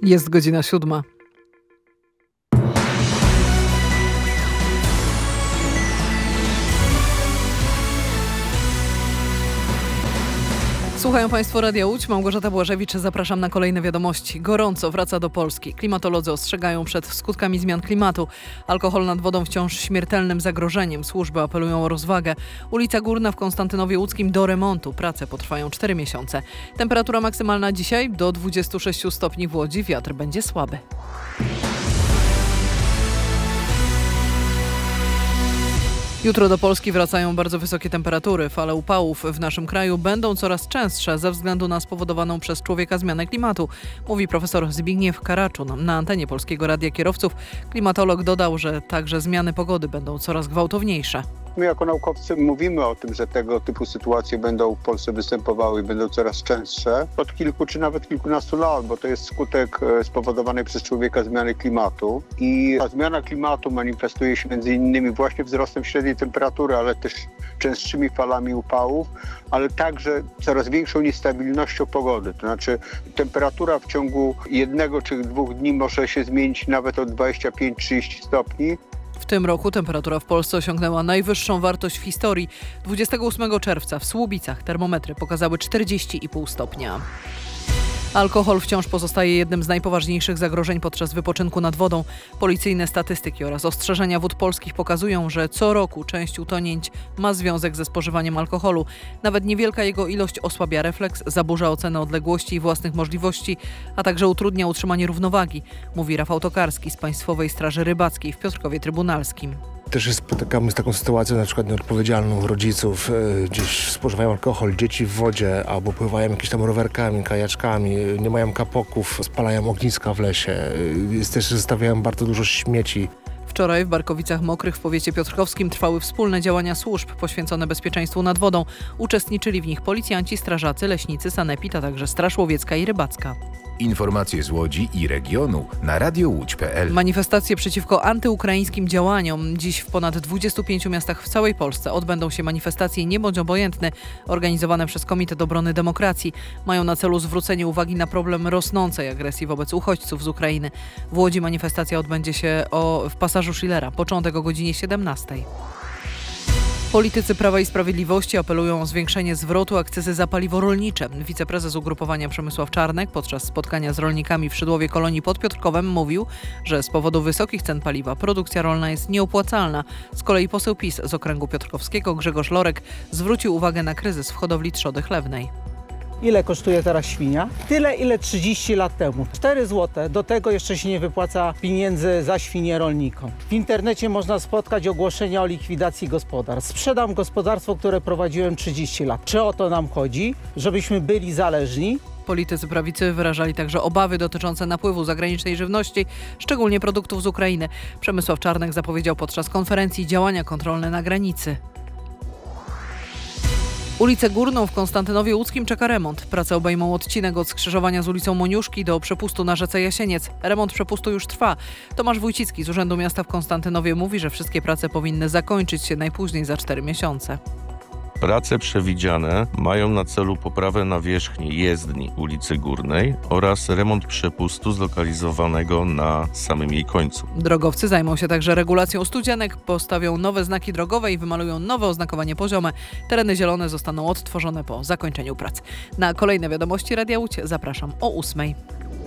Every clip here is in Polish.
Jest godzina 7. Słuchają Państwo Radia Łódź, Małgorzata Błażewicz, zapraszam na kolejne wiadomości. Gorąco wraca do Polski. Klimatolodzy ostrzegają przed skutkami zmian klimatu. Alkohol nad wodą wciąż śmiertelnym zagrożeniem. Służby apelują o rozwagę. Ulica Górna w Konstantynowie Łódzkim do remontu. Prace potrwają 4 miesiące. Temperatura maksymalna dzisiaj do 26 stopni w Łodzi. Wiatr będzie słaby. Jutro do Polski wracają bardzo wysokie temperatury. Fale upałów w naszym kraju będą coraz częstsze ze względu na spowodowaną przez człowieka zmianę klimatu, mówi profesor Zbigniew Karaczun. Na antenie Polskiego Radia Kierowców klimatolog dodał, że także zmiany pogody będą coraz gwałtowniejsze. My jako naukowcy mówimy o tym, że tego typu sytuacje będą w Polsce występowały i będą coraz częstsze od kilku czy nawet kilkunastu lat, bo to jest skutek spowodowanej przez człowieka zmiany klimatu. I ta zmiana klimatu manifestuje się między innymi właśnie wzrostem średniej temperatury, ale też częstszymi falami upałów, ale także coraz większą niestabilnością pogody. To znaczy temperatura w ciągu 1 czy 2 dni może się zmienić nawet o 25-30 stopni. W tym roku temperatura w Polsce osiągnęła najwyższą wartość w historii. 28 czerwca w Słubicach termometry pokazały 40,5 stopnia. Alkohol wciąż pozostaje jednym z najpoważniejszych zagrożeń podczas wypoczynku nad wodą. Policyjne statystyki oraz ostrzeżenia wód polskich pokazują, że co roku część utonięć ma związek ze spożywaniem alkoholu. Nawet niewielka jego ilość osłabia refleks, zaburza ocenę odległości i własnych możliwości, a także utrudnia utrzymanie równowagi, mówi Rafał Tokarski z Państwowej Straży Rybackiej w Piotrkowie Trybunalskim. Też spotykamy z taką sytuacją na przykład nieodpowiedzialną rodziców, gdzieś spożywają alkohol, dzieci w wodzie albo pływają jakimiś tam rowerkami, kajaczkami, nie mają kapoków, spalają ogniska w lesie, też zostawiają bardzo dużo śmieci. Wczoraj w Barkowicach Mokrych w powiecie piotrkowskim trwały wspólne działania służb poświęcone bezpieczeństwu nad wodą. Uczestniczyli w nich policjanci, strażacy, leśnicy, sanepid, a także Straż Łowiecka i Rybacka. Informacje z Łodzi i regionu na radiołódź.pl. Manifestacje przeciwko antyukraińskim działaniom. Dziś w ponad 25 miastach w całej Polsce odbędą się manifestacje Nie bądź obojętny, organizowane przez Komitet Obrony Demokracji. Mają na celu zwrócenie uwagi na problem rosnącej agresji wobec uchodźców z Ukrainy. W Łodzi manifestacja odbędzie się w Pasażu Schillera. Początek o godzinie 17. Politycy Prawa i Sprawiedliwości apelują o zwiększenie zwrotu akcyzy za paliwo rolnicze. Wiceprezes ugrupowania Przemysław Czarnek podczas spotkania z rolnikami w Szydłowie Kolonii pod Piotrkowem mówił, że z powodu wysokich cen paliwa produkcja rolna jest nieopłacalna. Z kolei poseł PiS z okręgu piotrkowskiego Grzegorz Lorek zwrócił uwagę na kryzys w hodowli trzody chlewnej. Ile kosztuje teraz świnia? Tyle, ile 30 lat temu. 4 zł. Do tego jeszcze się nie wypłaca pieniędzy za świnie rolnikom. W internecie można spotkać ogłoszenia o likwidacji gospodarstw. Sprzedam gospodarstwo, które prowadziłem 30 lat. Czy o to nam chodzi? Żebyśmy byli zależni? Politycy prawicy wyrażali także obawy dotyczące napływu zagranicznej żywności, szczególnie produktów z Ukrainy. Przemysław Czarnek zapowiedział podczas konferencji działania kontrolne na granicy. Ulicę Górną w Konstantynowie Łódzkim czeka remont. Prace obejmą odcinek od skrzyżowania z ulicą Moniuszki do przepustu na rzece Jasieniec. Remont przepustu już trwa. Tomasz Wójcicki z Urzędu Miasta w Konstantynowie mówi, że wszystkie prace powinny zakończyć się najpóźniej za 4 miesiące. Prace przewidziane mają na celu poprawę nawierzchni jezdni ulicy Górnej oraz remont przepustu zlokalizowanego na samym jej końcu. Drogowcy zajmą się także regulacją studzianek, postawią nowe znaki drogowe i wymalują nowe oznakowanie poziome. Tereny zielone zostaną odtworzone po zakończeniu prac. Na kolejne wiadomości Radia Łódź zapraszam o 8:00.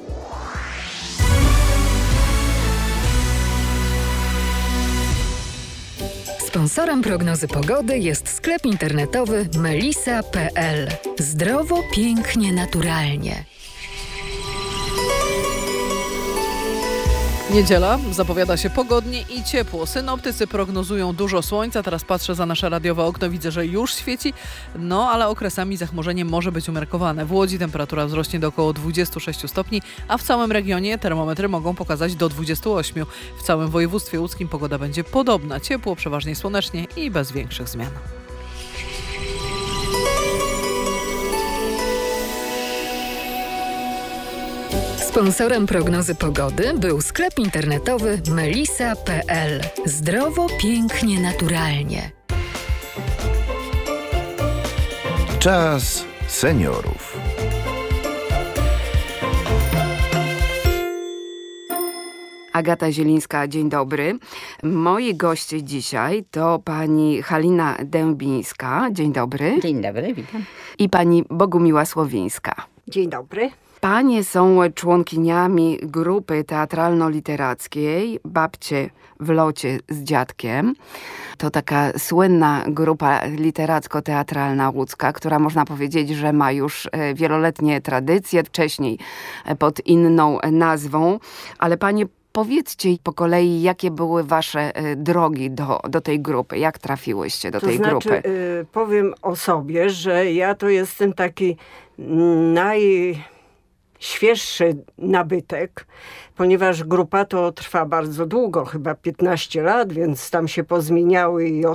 Sponsorem prognozy pogody jest sklep internetowy melisa.pl. Zdrowo, pięknie, naturalnie. Niedziela zapowiada się pogodnie i ciepło. Synoptycy prognozują dużo słońca. Teraz patrzę za nasze radiowe okno, widzę, że już świeci. No, ale okresami zachmurzenie może być umiarkowane. W Łodzi temperatura wzrośnie do około 26 stopni, a w całym regionie termometry mogą pokazać do 28. W całym województwie łódzkim pogoda będzie podobna. Ciepło, przeważnie słonecznie i bez większych zmian. Sponsorem prognozy pogody był sklep internetowy melisa.pl. Zdrowo, pięknie, naturalnie. Czas seniorów. Agata Zielińska, dzień dobry. Moi goście dzisiaj to pani Halina Dębińska, dzień dobry. Dzień dobry, witam. I pani Bogumiła Słowińska. Dzień dobry. Panie są członkiniami grupy teatralno-literackiej Babcie w locie z dziadkiem. To taka słynna grupa literacko-teatralna łódzka, która można powiedzieć, że ma już wieloletnie tradycje, wcześniej pod inną nazwą. Ale panie, powiedzcie po kolei, jakie były wasze drogi do tej grupy? Jak trafiłyście do tej grupy? Powiem o sobie, że ja to jestem taki najświeższy nabytek, ponieważ grupa to trwa bardzo długo, chyba 15 lat, więc tam się pozmieniały i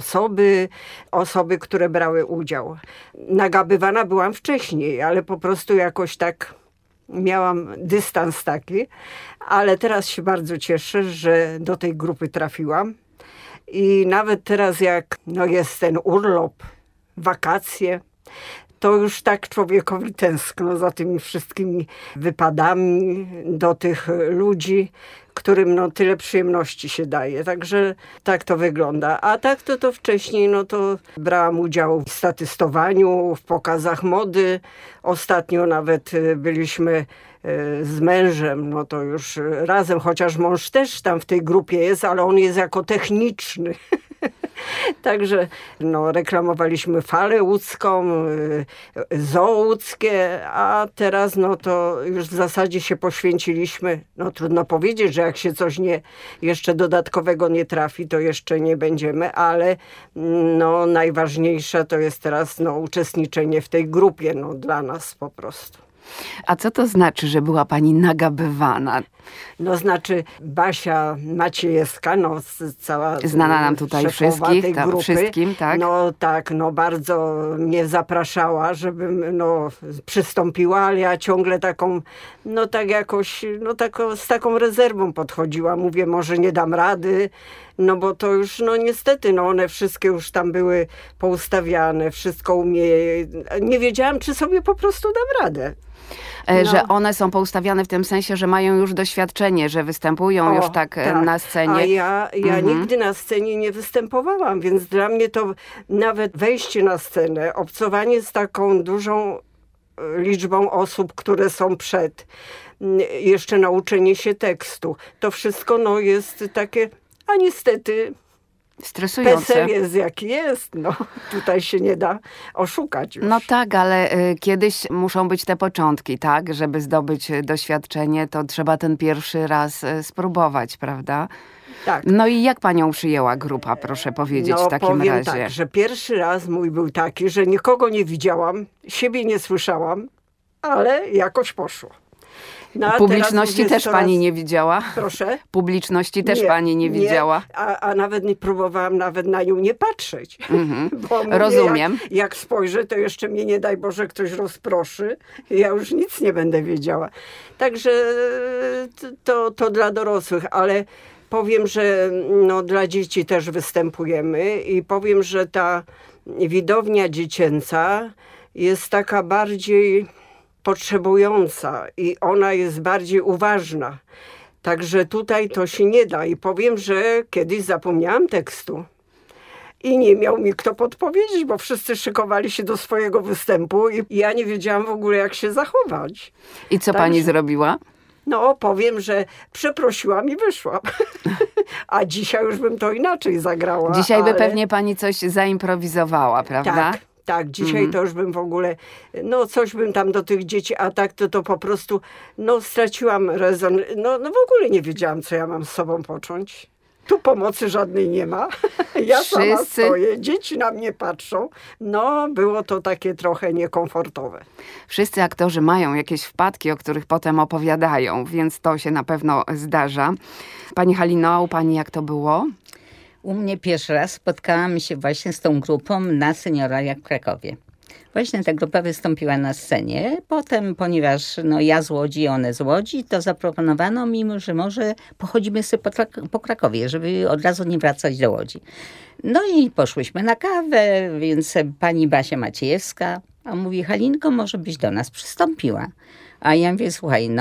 osoby, które brały udział. Nagabywana byłam wcześniej, ale po prostu jakoś tak miałam dystans taki, ale teraz się bardzo cieszę, że do tej grupy trafiłam. I nawet teraz jak jest ten urlop, wakacje, to już tak człowiekowi tęskno za tymi wszystkimi wypadami do tych ludzi, którym tyle przyjemności się daje. Także tak to wygląda. A tak to wcześniej to brałam udział w statystowaniu, w pokazach mody. Ostatnio nawet byliśmy z mężem, to już razem, chociaż mąż też tam w tej grupie jest, ale on jest jako techniczny. Także reklamowaliśmy Falę Łódzką, Zoo Łódzkie, a teraz to już w zasadzie się poświęciliśmy. Trudno powiedzieć, że jak się coś jeszcze dodatkowego nie trafi, to jeszcze nie będziemy, ale najważniejsze to jest teraz uczestniczenie w tej grupie, dla nas po prostu. A co to znaczy, że była pani nagabywana? Znaczy Basia Maciejewska, cała znana nam tutaj wszystkich, tej grupy, wszystkim, tak? Bardzo mnie zapraszała, żebym przystąpiła, ale ja ciągle taką, tak jakoś, z taką rezerwą podchodziłam. Mówię, może nie dam rady, bo to już, niestety, one wszystkie już tam były poustawiane, wszystko umie. Nie wiedziałam, czy sobie po prostu dam radę. Że one są poustawiane w tym sensie, że mają już doświadczenie, że występują już tak na scenie. A ja nigdy na scenie nie występowałam, więc dla mnie to nawet wejście na scenę, obcowanie z taką dużą liczbą osób, które są przed, jeszcze nauczenie się tekstu, to wszystko jest takie, a niestety stresujące. PESEL jest jaki jest, tutaj się nie da oszukać już. Tak, ale kiedyś muszą być te początki, tak? Żeby zdobyć doświadczenie, to trzeba ten pierwszy raz spróbować, prawda? Tak. I jak panią przyjęła grupa, proszę powiedzieć w takim powiem razie? Tak, że pierwszy raz mój był taki, że nikogo nie widziałam, siebie nie słyszałam, ale jakoś poszło. Publiczności też pani nie widziała? Proszę? Publiczności też pani nie widziała? A nawet nie próbowałam nawet na nią nie patrzeć. Bo mówię, rozumiem. Jak spojrzę, to jeszcze mnie nie daj Boże ktoś rozproszy. Ja już nic nie będę wiedziała. Także to dla dorosłych, ale powiem, że dla dzieci też występujemy i powiem, że ta widownia dziecięca jest taka bardziej potrzebująca i ona jest bardziej uważna. Także tutaj to się nie da. I powiem, że kiedyś zapomniałam tekstu. I nie miał mi kto podpowiedzieć, bo wszyscy szykowali się do swojego występu i ja nie wiedziałam w ogóle, jak się zachować. I co pani zrobiła? Powiem, że przeprosiłam i wyszłam. A dzisiaj już bym to inaczej zagrała. Dzisiaj by pewnie pani coś zaimprowizowała, prawda? Tak, dzisiaj to już bym w ogóle, coś bym tam do tych dzieci, a tak to po prostu, straciłam rezon. W ogóle nie wiedziałam, co ja mam z sobą począć. Tu pomocy żadnej nie ma. Ja sama stoję, dzieci na mnie patrzą. Było to takie trochę niekomfortowe. Wszyscy aktorzy mają jakieś wpadki, o których potem opowiadają, więc to się na pewno zdarza. Pani Halino, a u pani jak to było? U mnie pierwszy raz spotkałam się właśnie z tą grupą na Senioraliach w Krakowie. Właśnie ta grupa wystąpiła na scenie. Potem, ponieważ ja z Łodzi, one z Łodzi, to zaproponowano mi, że może pochodzimy sobie po Krakowie, żeby od razu nie wracać do Łodzi. I poszłyśmy na kawę, więc pani Basia Maciejewska mówi, Halinko, może byś do nas przystąpiła. A ja mówię, słuchaj,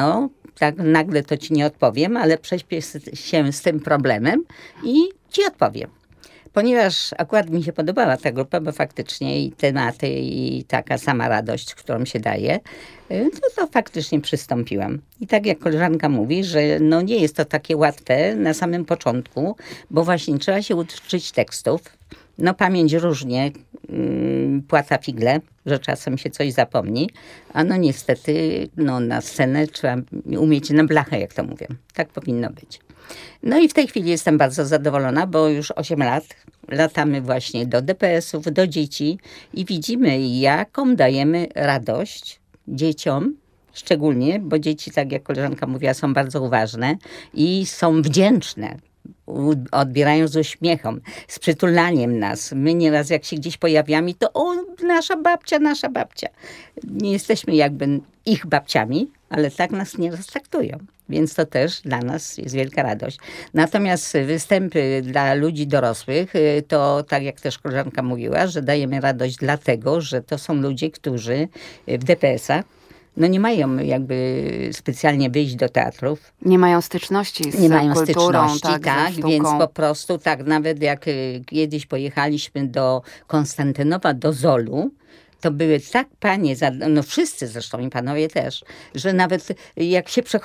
tak nagle to ci nie odpowiem, ale prześpię się z tym problemem i ci odpowiem. Ponieważ akurat mi się podobała ta grupa, bo faktycznie i tematy, i taka sama radość, którą się daje, to faktycznie przystąpiłam. I tak jak koleżanka mówi, że no nie jest to takie łatwe na samym początku, bo właśnie trzeba się uczyć tekstów. No pamięć różnie płata figle, że czasem się coś zapomni, a no niestety na scenę trzeba umieć na blachę, jak to mówię. Tak powinno być. No i w tej chwili jestem bardzo zadowolona, bo już 8 lat latamy właśnie do DPS-ów, do dzieci i widzimy, jaką dajemy radość dzieciom, szczególnie, bo dzieci, tak jak koleżanka mówiła, są bardzo uważne i są wdzięczne. Odbierają z uśmiechem, z przytulaniem nas. My nieraz jak się gdzieś pojawiamy, to nasza babcia. Nie jesteśmy jakby ich babciami, ale tak nas nieraz traktują. Więc to też dla nas jest wielka radość. Natomiast występy dla ludzi dorosłych, to tak jak też koleżanka mówiła, że dajemy radość dlatego, że to są ludzie, którzy w DPS-ach nie mają jakby specjalnie wyjść do teatrów. Nie mają styczności z kulturą, tak, więc po prostu tak, nawet jak kiedyś pojechaliśmy do Konstantynowa, do Zolu, to były tak panie, wszyscy zresztą i panowie też, że nawet jak się